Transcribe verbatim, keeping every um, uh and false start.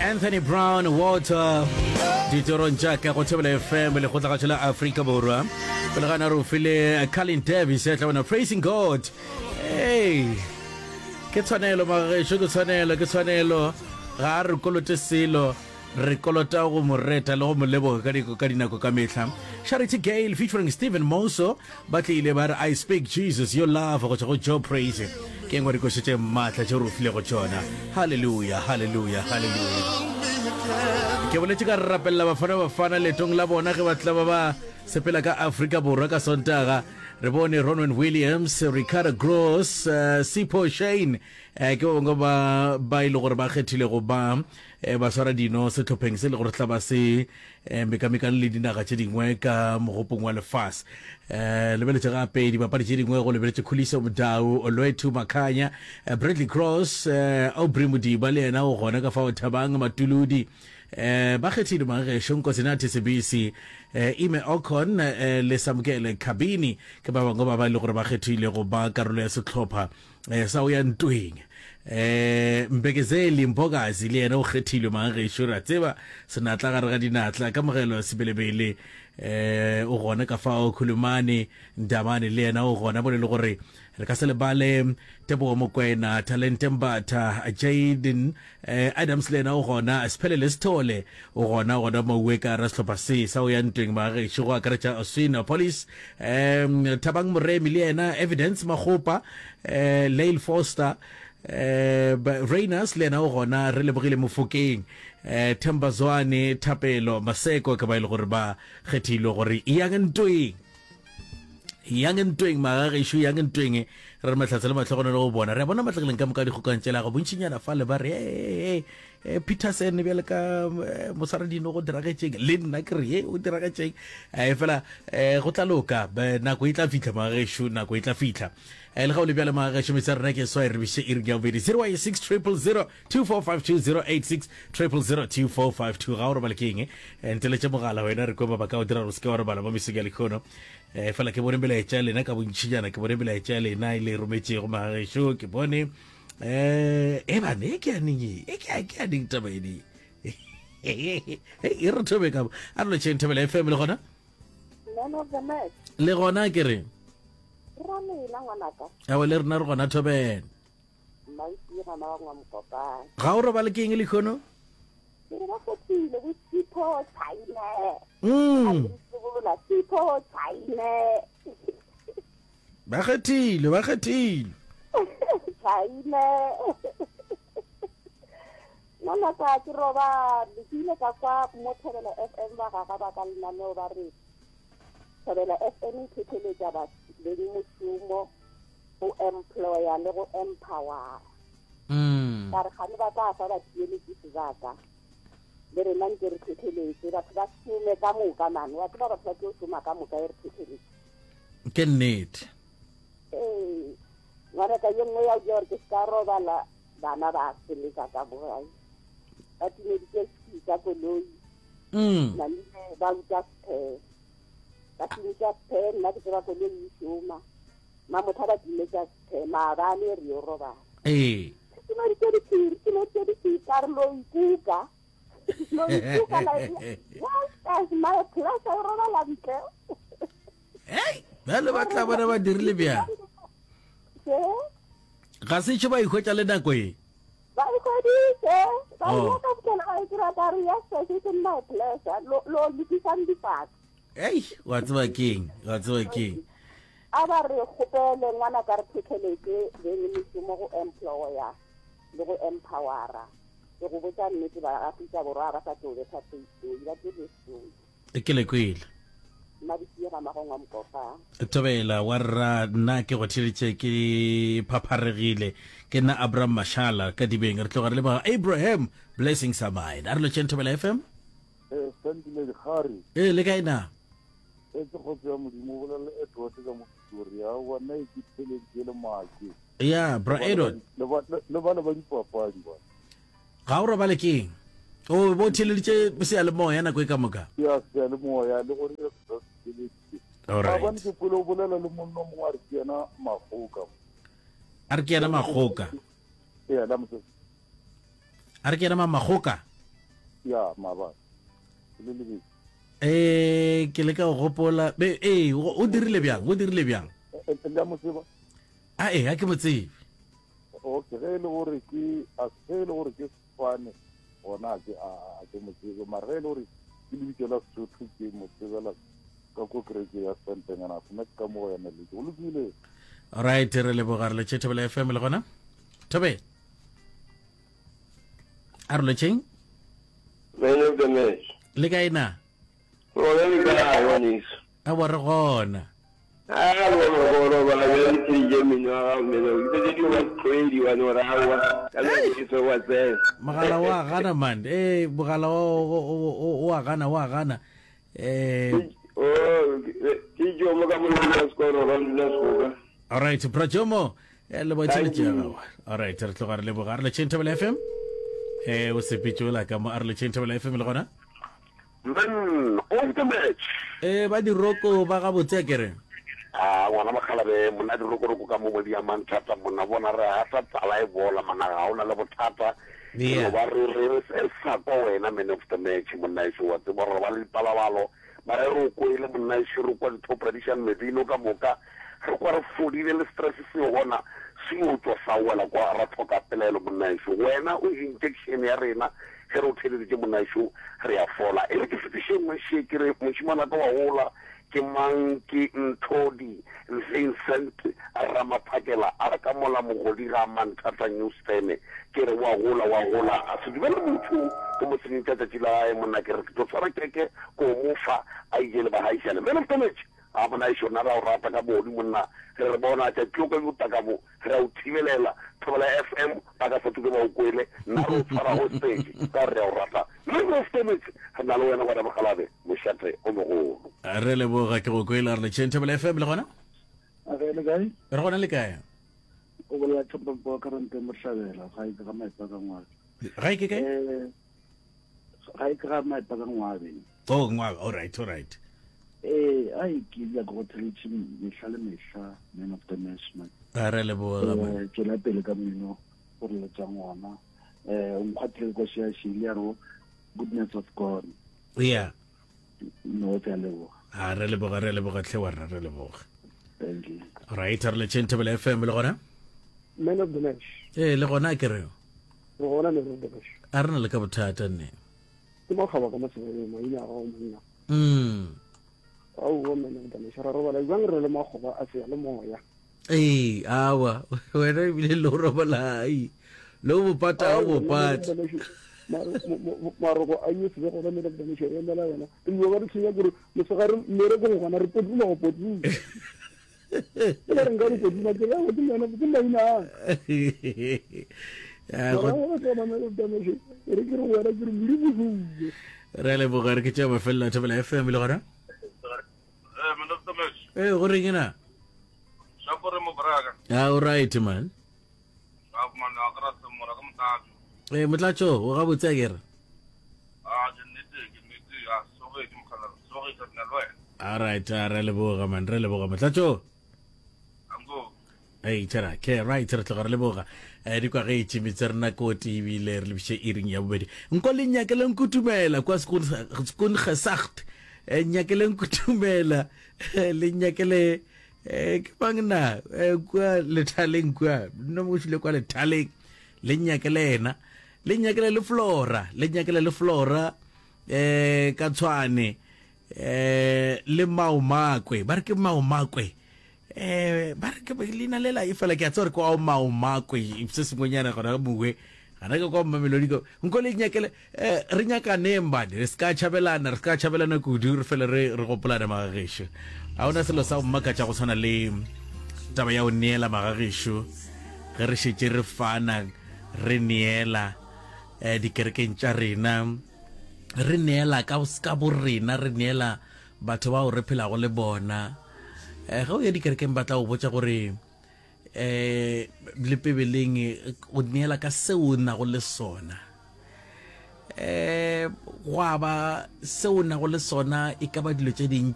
Anthony Brown Water ditorong jaaka go thebela F M le go tla ga tshela Africa borwa pele ga na re file Colin Davis ya tla praising God. Hey, ke tshwanelo magesho ke tshwanelo ke tshwanelo ga re kolote selo re kolota go moreta le go moleboga ka diko ka dinako ka metla. Charity Gale featuring Stephen Moso ba tlile ba re I speak Jesus your love go go Joe praise ke ngwe re go setse matla tse re file go tsona. Hallelujah, hallelujah, hallelujah. ke boletse ka rapella bafana bafana letong la bona ge batla ba ba sepela ka Africa borwa ka Sontaga re bone Ronwen Williams, Ricardo Gross, uh, Sipho Shane eh ke bongo ba ba ile gore ba khethile go ba eh, ba swara dino se tlhopheng se le gore tla ba se eh, mekameka le dinaga tse dingwe ka mogopong wa lefase eh le beletse gape di bapadi tse dingwe go le beletse Khuliso Mdau, Olwethu Makhanya, uh, Bradley Cross, uh, Aubrey Modiba le yena o gona ka fa o Thabang Matuludi eh ba khethile magesho Nkosinathi Sibisi eh Ime Ocon eh, le Samkele Kabini ke ba bangwe ba ba le gore ba khethile go ba karolo ya setlhopha eh sa o ya ntweng eh Mbekezeli Mbokazi le yena o khethile magesho ra tseba senatla ga re ga dinatla ka mogelo sebelebele eh o gona ka fa o Khulumane Ndamane le yena o gona bole le gore re ka se le bale Tebo Mokwena, Talent Mbatha, Jaden eh, Adams le yena o gona Siphelele Sithole o gona gona mo weka ra setlhopha se sa o ya ntweng magesho go akaretsa Osina Police um Thabang Moremi le yena Evidence Magopa eh Lail Foster eh Rainas le yena o gona re le bogile Mofokeng eh Thembazwane Thapelo Maseko ka ba ile gore ba khethile gore yang ntweng yang ntweng magesho yang ntweng re matlatsela matlhogono le go bona re bona matlageleng ka moka di gokantsela go bontshinyana fa le ba re eh eh Peterson bele ka Mosaradino go diragetseng le nna ke re o diragetseng eh fela eh go tla loka na go itla fitla magesho na go itla fitla eh le ga o le bjale magesho me tsara ke so e re bise e re ga bedi zero one six zero zero zero two four five two zero eight six zero zero zero two four five two ga o re balekeng eh ntele tse mogala wena re go ba ka o dira re se ka re bala ba misega le khono eh fela ke bone bela e tshale na ka bontshinyana ke bone bela e tshale na ile rometse go magesho ke bone eh e ba ne ke aningi e ke ke aning taba edi e re thobe ka a re tsheng thobela F M le gona no the match le gona ke re rame la ngwana ka a le rena re gona thoben mai tira na ngwa mkopa ga o re ba le keng le khono ke re ba fotile go Sipho China mm la Sipho China ba khethile ba khethile China no na ka ke roba dile ka kwa mo Thobela F M ba ga ba ka lena no ba re Thobela F M ke tshele ja ba le mothumo o employer le go empower mm ba re ga ba ka fa ba tiele ke tsaka le re nang ke re tshele ba ba tsime ka moka man wa ba ba tla ke o tsuma ka moka e re tshele ke net eh ngwana ka yengwe ya jor ke ska roba la bana ba sele ka ka borai ba tine di ke ka koloi mm na le ba uta pe ba tine ka pe na ke ba koloi shuma ma motho ba tine ka pe ma ba le ri roba eh ke ma di ke di ke no ke di ka lo ikuka lo ikuka la wa as ma class roba la nke hey ba le batla bana ba dirile bya ga se tšhe ba ikhwetša le nako e ba ikhweditše ba ile ka botela ga ikira ka re ya se ke nna pleasure lo lo dikisang dipaka ei wa tseba keng wa tseba keng a ba re kgopele ngwana ka re phekeletse le mešomo go employer le go empowera le go botsa nnete ba Afrika borwa ba sa tlobe sa teiso ba tsebe seo ke le kwele madisiega magongwa mkopa Thobela wa ra nna ke go tšheletse ke phapharegile ke nna Abraham Mashala ka dibeng re tloga re le ba Abraham blessings are mine a re lo tšeng Thobela F M eh sendile khari eh le kae na e tse go tsaya modimo bolela Edward ka mo Pretoria wa nna ke tšheletse le maki ya bro Edward le ba le ba le ba dipapadi ba ga o robale keng o bo tšheletse se ya le moya nako e ka moka ya se le moya le gore all right ba ntse polo bolela le monno mo a re kena magoka a re kena magoka ya la motse a re kena magoka ya maba le le bit eh ke le ka go gopola be eh o dirile bjang o dirile bjang e nda mo tseba a eh ha ke mo tsebe okay ge le gore ke a se le gore ke fane ona ke a ke mo tseba mara ge le gore ke le bitela sotho ke mo tsebela ka ko kreke ya sentengana funa ka mo yana le go lokile alright re le bogare le Thobela F M le gona Thobe arlo cheng Mene of the match. le ka ina Oh, let me go on this. a wa re gona Ah, well, well, well, I'm going to tell you, no, no, because you want crazy one or hour. I don't know so what's there. magala wa gana man eh mogala wa wa gana wa gana eh Oh, did you make up a score around the school? alright prajomo le bo tsile tjega alright re tlogare le bogare le Thobela F M eh o se pitsola ka mo arle Thobela F M le gona Man, of the match. eh ba di roko ba ga botse kere Ah, wana makhala be mona di roko roko ka mo mo dia man tata mona bona re ha tsa tsala e bola mana ga ona le bothata Yeah. ba re re se sa ko wena man of the match mona iso wa tse ba re ba le palabalo ba re roko ile mona iso roko di top tradition medino ka moka re kwa re fodile le stress se gona se o tswa sa wela kwa ra thoka pelelo mona iso wena o injection ya rena ge re o theleditse mona iso re ya fola e le ke fetiše mo shekere moshimana ka wa gola ke mang ke Nthodi Vincent Ramaphakela a re ka mola mogodi ga Manthata Newspan ke re wa gola wa gola a se dibele motho ko mo tseng tsa tsa la e monna ke re ke tsara keke ko mo fa a ile ba haisana men of the match a bona isho na ra o rata ka bodi monna re re bona tsa tloka go taka mo re o thibelela Thobela F M ba ka fotuke ba o kwele na ro tsara ho stage ka re o rata le go stage na lo wena wa ba khalabe mo shatre o mo go re le boga ke go kwela re le Thobela F M le gona a ge le kae re gona le kae o bola tsapa bo ka rente mo hlabela ga e ka mai pa ka ngwa ga ke kae eh ga e ka mai pa ka ngwa be oh ngwa alright alright eh ai ke ya go tleletsi mehlale mehla men of the management a re le boga eh ke la pele ka mino gore le tsa ngwana eh o nkwatle go sia shili ya ro goodness of God yeah no tsa lebo a re le boga re le boga tle wa re le boga thank you alright re le Thobela F M le gona man of the match eh le gona ke re re gona man of the match a re na le ka bothata nne ke mo kgaba ka masebele maina ga o monna mm au wo man of the match ra robala jang re le magoba a se le moya eh awa wena bile lo robalai lo bo pata o bo pata maroko a yi se go man of the match ya ndala yana e yo ga re tsenya gore mo se ga re mere go gona re potula go potula le re ngari potula ke la go tsena ke maina a go re le boga re ke tša mafella Thobela F M le gona Eh, man of the match. eh go reng ena Shakore mo braga. ah alright man Ga man a kra se mo ra ka motlatso. eh motlatso o ga botse ke re Ah, ke nnete ke nnete ya so ge ke mokhala so ge ka nna lwe. alright a re le boga man re le boga motlatso Ango. ei tšera ke right re tloga re le boga eh di kwa ge itšimitse rena ko tibile re lebiše iring ya bobedi nko le nyakele nkutumela kwa skun gesacht eh nyakele nkutumela le nyakele eh ke bang na kwa lethaleng kwa no mo tšhile kwa lethaleng le nyakele ena le nyakele le Flora le nyakele le Flora eh ka tshwane eh le Maumakwe ba re ke Maumakwe eh ba re ke lena lela e fela ke a tsore kwa Maumakwe se sengwenyana gona bue ana ke kwa mamelodi ko nko le nyakele eh re nyaka nemba re ska chabelana re ska chabelana ku di re fela re re gopolana magagesho a ona selo sa mmaka tša go tshwana le taba ya o neela magagesho ge re šetse re fana re neela eh dikerekeng tša rena re neela ka ska borena re neela batho ba o re phela go le bona eh ga o ya dikerekeng batla o botsa gore eh le pebeleng o neela ka seo na go le sona eh wa ba seo na go le sona e ka ba dilo tše ding